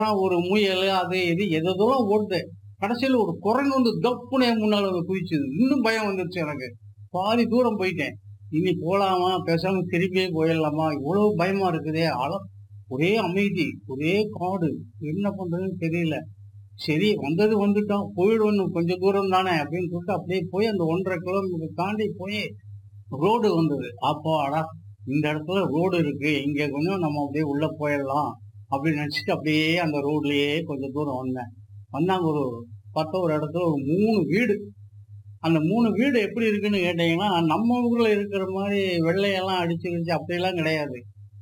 ஒரு முயல் அது இது எதெல்லாம் ஓடுது. கடைசியில ஒரு குரங்கு வந்து தப்புன்னு என் முன்னால வந்து குதிச்சுது. இன்னும் பயம் வந்துருச்சு எனக்கு. பாதி தூரம் போயிட்டேன். இனி போலாமா? பேசாம திரும்பியே போயிடலாமா? இவ்வளவு பயமா இருக்குதே! ஒரே அமைதி, ஒரே காடு. என்ன பண்றதுன்னு தெரியல. சரி வந்தது வந்துட்டோம். போயிடுவோம் இன்னும் கொஞ்சம் தூரம் தானே அப்படின்னு சொல்லிட்டு அப்படியே போய் அந்த 1 1/2 கிலோமீட்டர் தாண்டி போய் ரோடு வந்தது. அப்பாடா! இந்த இடத்துல ரோடு இருக்கு. இங்க கொஞ்சம் நம்ம அப்படியே உள்ள போயிடலாம் அப்படின்னு நினைச்சுட்டு அப்படியே அந்த ரோட்லயே கொஞ்சம் தூரம் வந்தேன். வந்தா அங்க பார்த்தா ஒரு இடத்துல ஒரு 3 வீடு. அந்த 3 வீடு எப்படி இருக்குன்னு கேட்டீங்கன்னா, நம்ம ஊர்ல இருக்கிற மாரி வெள்ளையெல்லாம் அடிச்சு கிடிச்சு அப்படியெல்லாம் கிடையாது.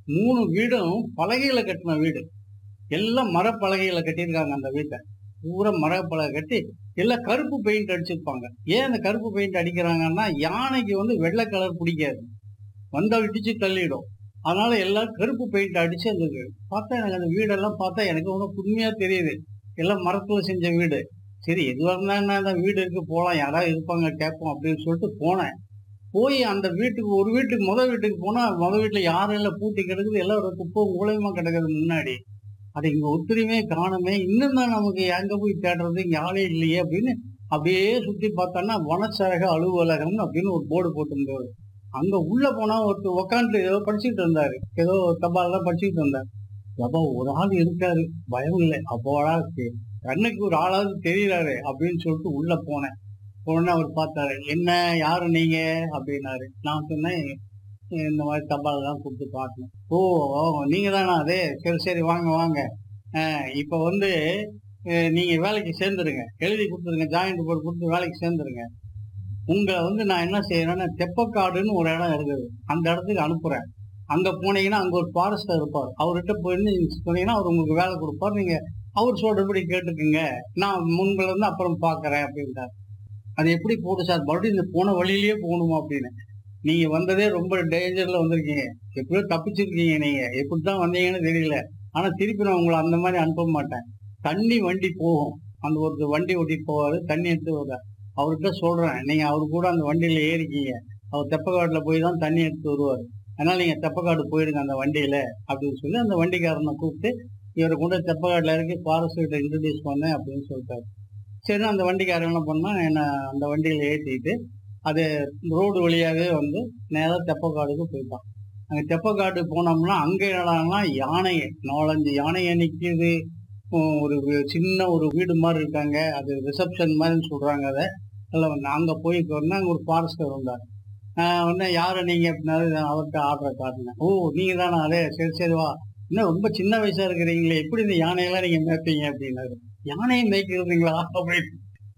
3 வீடும் பலகையில கட்டின வீடு. எல்லாம் மரப்பலகையில கட்டியிருக்காங்க அந்த வீட்ட. பூரா மரப்பலகை கட்டி எல்லாம் கருப்பு பெயிண்ட் அடிச்சிருப்பாங்க. ஏன் அந்த கருப்பு பெயிண்ட் அடிக்கிறாங்கன்னா, யானைக்கு வந்து வெள்ளை கலர் பிடிக்காது. வந்தா இடிச்சு தள்ளிடும். அதனால எல்லாம் கருப்பு பெயிண்ட் அடிச்சு அந்த பார்த்தா எனக்கு அந்த வீடெல்லாம் பார்த்தா எனக்கு ஒண்ணும் புதுமையா தெரியுது. எல்லாம் மரத்துல செஞ்ச வீடு. சரி எதுவா இருந்தா என்ன அந்த வீடு இருக்கு போலாம். யாராவது இருப்பாங்க கேட்போம் அப்படின்னு சொல்லிட்டு போனேன். போய் அந்த வீட்டுக்கு ஒரு வீட்டுக்கு வீட்டுக்கு போனா வீட்டுல யாரும் இல்ல பூட்டி கிடக்குது. எல்லாம் ஒரு குப்பை மூலையுமா கிடக்குது முன்னாடி. அட இங்க ஒருத்தரையுமே காணுமே! இன்னும் தான் நமக்கு எங்க போய் தேடுறது? இங்க ஆளே இல்லையே! அப்படின்னு அப்படியே சுத்தி பார்த்தோம்னா, வனச்சரக அலுவலகம்னு அப்படின்னு ஒரு போர்டு போட்டிருந்தது. அங்க உள்ள போனா ஒருத்தர் உட்காந்துட்டு ஏதோ படிச்சுட்டு இருந்தாரு. ஏதோ தபால்லாம் படிச்சுட்டு இருந்தாரு. "யப்பா ஒரு ஆள் இருக்காரு. பயம் இல்ல. அப்பாடா! கண்ணுக்கு ஒரு ஆளாவது தெரியிறாரு" அப்படின்னு சொல்லிட்டு உள்ள போனேன். உடனே அவர் பார்த்தாரு. "என்ன யாரு நீங்க?" அப்படின்னாரு. நான் சொன்னேன், "இந்த மாரி தபால்லாம் குடுத்து பார்க்கணும்." "ஓ! ஓ! நீங்க தானா அது? சரி, சரி. வாங்க, வாங்க. இப்ப வந்து நீங்க வேலைக்கு சேர்ந்துருங்க. எழுதி குடுத்துருங்க. ஜாயின்ட் போர்டு குடுத்து வேலைக்கு சேர்ந்துருங்க. உங்கள வந்து நான் என்ன செய்றேன்னா, தெப்பக்காடுன்னு ஒரு இடம் இருக்குது. அந்த இடத்துக்கு அனுப்புறேன். அங்க போனீங்கன்னா, அங்க ஒரு ஃபாரஸ்டர் இருப்பார். அவர்கிட்ட போய் நீங்க சொன்னீங்கன்னா, அவரு உங்களுக்கு வேலை குடுப்பார். நீங்க அவர் சொல்றபடி கேட்டுக்குங்க. நான் உங்கள வந்து அப்புறம் பார்க்குறேன்" அப்படின்ட்டாரு. "அது எப்படி போகும் சார்? மறுபடியும் இந்த போன வழியிலேயே போகணுமா?" அப்படின்னு. "நீங்க வந்ததே ரொம்ப டேஞ்சர்ல வந்திருக்கீங்க. எப்படியோ தப்பிச்சிருக்கீங்க நீங்க. எப்படித்தான் வந்தீங்கன்னு தெரியல. ஆனா திருப்பி நான் உங்கள அந்த மாரி அனுப்ப மாட்டேன். தண்ணி வண்டி போகும். அந்த ஒருத்தர் வண்டி ஓட்டிட்டு போவாரு. தண்ணி எடுத்துட்டு வருவாரு. அவர்கிட்ட சொல்றேன். நீங்க அவரு கூட அந்த வண்டியில ஏறிக்கீங்க. அவர் தெப்பக்காட்டுல போய் தான் தண்ணி எடுத்துட்டு வருவாரு. அதனால நீங்க தெப்பக்காடு போயிடுங்க அந்த வண்டியில" அப்படின்னு சொல்லி அந்த வண்டிக்காரன கூப்பிட்டு, இவர கொண்டு போய் தெப்பக்காட்டுல இறக்கி ஃபாரஸ்ட் கிட்ட இன்ட்ரோடியூஸ் பண்ணேன் அப்படின்னு சொல்லிட்டாரு. சரின்னு அந்த வண்டிக்காரன் என்ன பண்ணான், என்ன அந்த வண்டியில ஏத்திட்டு, அது ரோடு வழியாவே வந்து நேரா தெப்பக்காடுக்கு போயிட்டான். அங்க தெப்பக்காட்டுக்கு போனோம்னா, அங்க என்னடான்னா யானைங்க 4, 5 யானைங்க நிக்குது. ஒரு சின்ன ஒரு வீடு மாரி இருக்காங்க. அது ரிசப்ஷன் மாரின்னு சொல்றாங்க அத. அங்க போய் சொன்னா அங்க ஒரு ஃபாரஸ்டர் வந்தாரு. உடனே "யாரு நீங்க?" அப்படின்னாரு. நான் அவர்ட்ட ஆர்டர காட்டுனேன். "ஓ! நீங்க தானா அது? சரி, சரி வா. என்ன ரொம்ப சின்ன வயசா இருக்கிறீங்களே! எப்படி இந்த யானையெல்லாம் நீங்க மேய்ப்பீங்க?" அப்படின்னாரு. "யானைய மேய்க்கிறதுங்களா?" அப்படின்னு.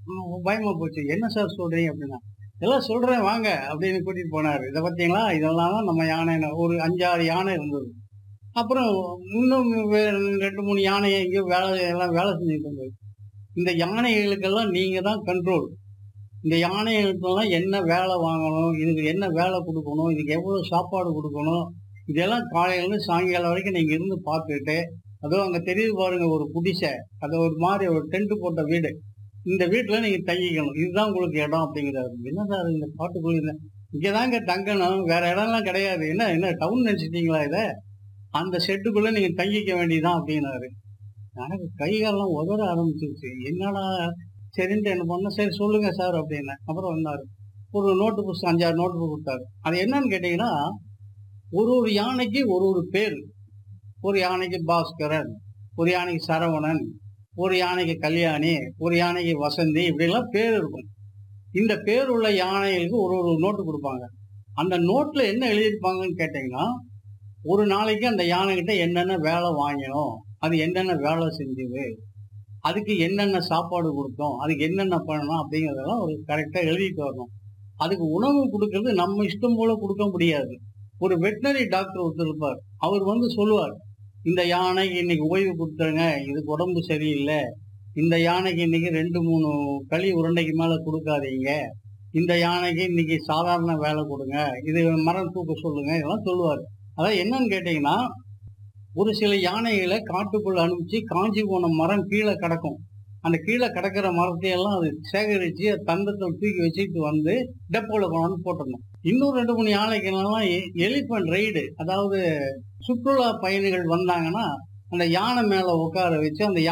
பயமா போச்சு. "என்ன சார் சொல்றீங்க?" அப்படின்னா. "எல்லாம் சொல்றேன் வாங்க" அப்படின்னு கூட்டிட்டு போனாரு. "இத பார்த்தீங்களா? இதெல்லாம் தான் நம்ம யானைன்னு." ஒரு 5, 6 யானை இருந்தது. அப்புறம் இன்னும் 2, 3 யானை எங்கேயோ வேலை செஞ்சுட்டு இருந்தது. இந்த யானைகளுக்கெல்லாம் நீங்க தான் கண்ட்ரோல். இந்த யானைகளுக்கெல்லாம் என்ன வேலை வாங்கணும்? இதுக்கு என்ன வேலை குடுக்கணும்? இதுக்கு எவ்வளவு சாப்பாடு குடுக்கணும்? இதெல்லாம் காலையிலருந்து சாயங்காலம் வரைக்கும் நீங்க இருந்து பார்த்துட்டு, அதோ அங்க தெரியுது பாருங்க ஒரு குடிசை. அது ஒரு மாரி ஒரு டென்ட் போட்ட வீடு. இந்த வீட்ல நீங்க தங்கிக்கணும். இதுதான் உங்களுக்கு இடம் அப்படிங்கிறாரு. என்ன சார் இந்த காட்டுக்குள்ள இங்க தாங்க தங்கணும். வேற இடம்லாம் கிடையாது. என்ன என்ன டவுன் நெனச்சுட்டீங்களா இத? அந்த ஷெட்டுக்குள்ள நீங்க தங்கிக்க வேண்டியதுதான் அப்படின்னாரு. எனக்கு கை கால்லாம் உதற ஆரம்பிச்சுருச்சு. என்னடா! சரின்ட்டு என்ன பண்ணேன், "சரி சொல்லுங்க சார்" அப்படின்னேன். அப்புறம் வந்தாரு. ஒரு நோட்டு புஸ்தகம் 5, 6 நோட்டு புக் குடுத்தாரு. அது என்னன்னு கேட்டீங்கன்னா, ஒரு யானைக்கு ஒரு பேரு. ஒரு யானைக்கு பாஸ்கரன், ஒரு யானைக்கு சரவணன், ஒரு யானைக்கு கல்யாணி, ஒரு யானைக்கு வசந்தி இப்படிலாம் பேர் இருக்கும். இந்த பேர் உள்ள யானைகளுக்கு ஒரு நோட்டு குடுப்பாங்க. அந்த நோட்ல என்ன எழுதியிருப்பாங்கன்னு கேட்டீங்கன்னா, ஒரு நாளைக்கு அந்த யானைகிட்ட என்னென்ன வேலை வாங்கினோம், அது என்னென்ன வேலை செஞ்சது, அதுக்கு என்னென்ன சாப்பாடு குடுத்தோம், அதுக்கு என்னென்ன பண்ணணும் அப்படிங்கிறதெல்லாம் ஒரு கரெக்ட்டா எழுதிட்டு வரணும். அதுக்கு உணவு குடுக்கறது நம்ம இஷ்டம் போல குடுக்க முடியாது. ஒரு வெட்டனரி டாக்டர் ஒருத்தர் இருப்பார். அவர் வந்து சொல்லுவார். "இந்த யானைக்கு இன்னைக்கு ஓய்வு குடுத்துருங்க. இதுக்கு உடம்பு சரியில்ல. இந்த யானைக்கு இன்னைக்கு 2, 3 களி உருண்டைக்கு மேல குடுக்காதீங்க. இந்த யானைக்கு இன்னைக்கு சாதாரண வேலை குடுங்க. இது மரம் தூக்க சொல்லுங்க." இதெல்லாம் சொல்லுவாரு. அதாவது என்னன்னு கேட்டீங்கன்னா, ஒரு சில யானைகள காட்டுக்குள்ள அனுப்பிச்சு காய்ஞ்சு போன மரம் கீழ கிடக்கும். அந்த கீழ கிடக்கிற மரத்தையெல்லாம் அது சேகரிச்சு தந்தத்துல தூக்கி வச்சுட்டு வந்து டெப்போல கொண்டாந்து போட்டுறணும். இன்னும் 2, 3 யானைக்கெல்லாம் எலிஃபண்ட் ரைடு அதாவது சுற்றுலா பயணிகள் வந்தாங்கன்னா, அந்த யானை மேல உட்கார வச்சு அந்த